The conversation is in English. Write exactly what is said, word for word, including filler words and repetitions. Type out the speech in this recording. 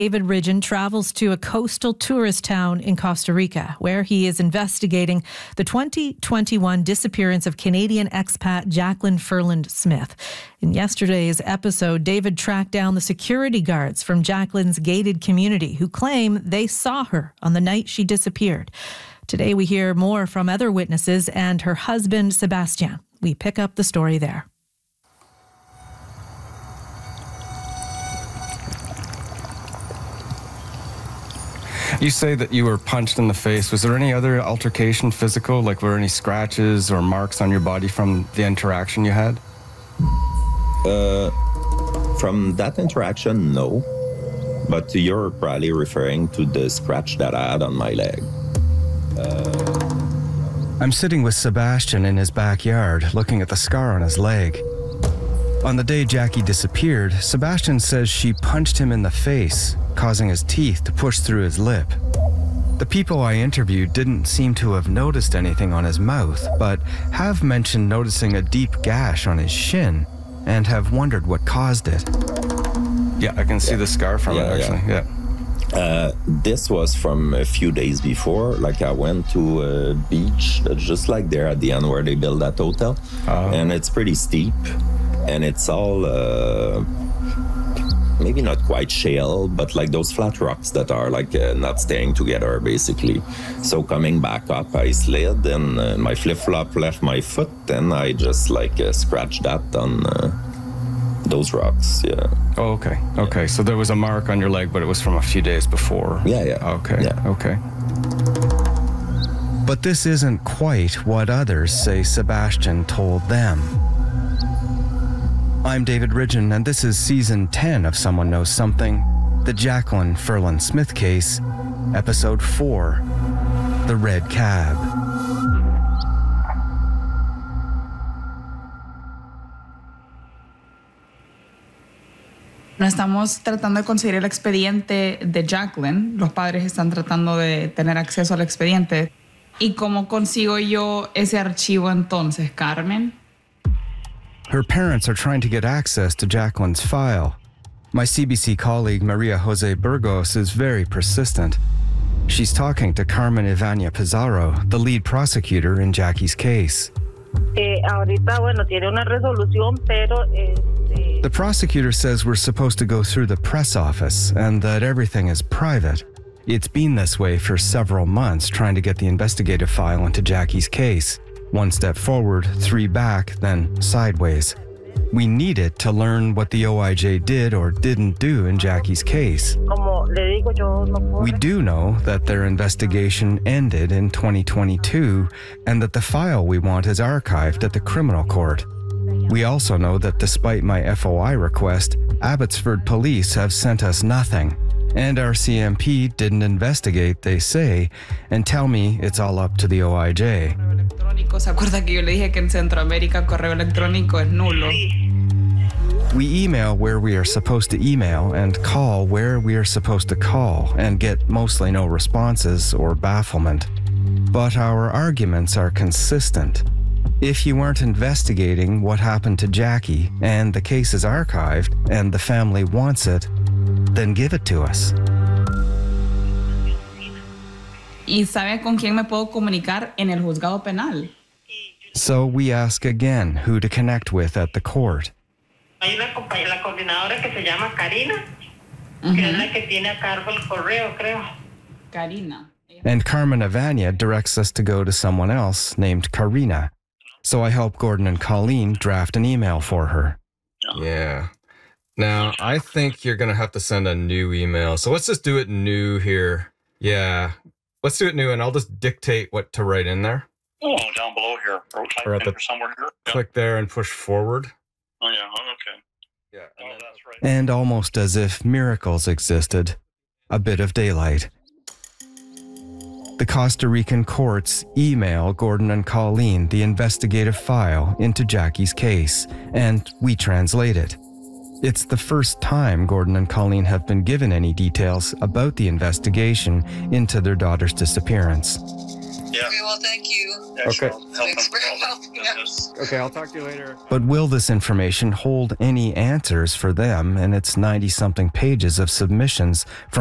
David Ridgen travels to a coastal tourist town in Costa Rica, where he is investigating the twenty twenty-one disappearance of Canadian expat Jacqueline Ferland Smith. In yesterday's episode, David tracked down the security guards from Jacqueline's gated community who claim they saw her on the night she disappeared. Today we hear more from other witnesses and her husband, Sebastian. We pick up the story there. You say that you were punched in the face. Was there any other altercation physical? Like, were there any scratches or marks on your body from the interaction you had? Uh, from that interaction, no. But you're probably referring to the scratch that I had on my leg. Uh, I'm sitting with Sebastian in his backyard, looking at the scar on his leg. On the day Jackie disappeared, Sebastian says she punched him in the face, causing his teeth to push through his lip. The people I interviewed didn't seem to have noticed anything on his mouth, but have mentioned noticing a deep gash on his shin and have wondered what caused it. Yeah, I can see yeah. the scar from yeah, it, actually. Yeah. yeah. Uh, this was from a few days before. Like, I went to a beach that's just like there at the end where they build that hotel. Oh. And it's pretty steep. And it's all, uh, maybe not quite shale, but like those flat rocks that are like uh, not staying together, basically. So coming back up, I slid and uh, my flip-flop left my foot, and I just like uh, scratched that on uh, those rocks, yeah. Oh, okay. Okay, so there was a mark on your leg, but it was from a few days before. Yeah, yeah. Okay, yeah. okay. But this isn't quite what others say Sebastian told them. I'm David Ridgen, and this is Season ten of Someone Knows Something, the Jacqueline Ferland Smith case, Episode four, The Red Cab. No estamos tratando de conseguir el expediente de Jacqueline. Los padres están tratando de tener acceso al expediente. ¿Y cómo consigo yo ese archivo entonces, Carmen? Her parents are trying to get access to Jacqueline's file. My C B C colleague Maria Jose Burgos is very persistent. She's talking to Carmen Ivania Pizarro, the lead prosecutor in Jackie's case. Eh, ahorita, bueno, tiene una resolución, pero este... The prosecutor says we're supposed to go through the press office and that everything is private. It's been this way for several months, trying to get the investigative file into Jackie's case. One step forward, three back, then sideways. We need it to learn what the O I J did or didn't do in Jackie's case. We do know that their investigation ended in twenty twenty-two and that the file we want is archived at the criminal court. We also know that despite my F O I request, Abbotsford police have sent us nothing. And our C M P didn't investigate, they say, and tell me it's all up to the O I J. ¿Se acuerda que yo le dije que en Centroamérica correo electrónico es nulo? We email where we are supposed to email and call where we are supposed to call and get mostly no responses or bafflement. But our arguments are consistent. If you aren't investigating what happened to Jackie and the case is archived and the family wants it, then give it to us. ¿Y sabe con quién me puedo comunicar en el juzgado penal? So we ask again who to connect with at the court. Hay una compañera, la coordinadora que se llama Karina, uh-huh. que es la que tiene a cargo el correo, creo. Karina. And Carmen Ivania directs us to go to someone else named Karina. So I help Gordon and Colleen draft an email for her. Yeah. Now, I think you're going to have to send a new email. So let's just do it new here. Yeah. Let's do it new, and I'll just dictate what to write in there. Oh, down below here. Or type or at the, somewhere here. Click yeah. there and push forward. Oh, yeah. Oh, okay. Yeah. And, oh, that's right. And almost as if miracles existed, a bit of daylight. The Costa Rican courts email Gordon and Colleen the investigative file into Jackie's case, and we translate it. It's the first time Gordon and Colleen have been given any details about the investigation into their daughter's disappearance. Yeah. Okay, well, thank you. Yeah, Okay. sure. Help Thanks them for with all helping the- us. Okay, I'll talk to you later. But will this information hold any answers for them in its ninety something pages of submissions from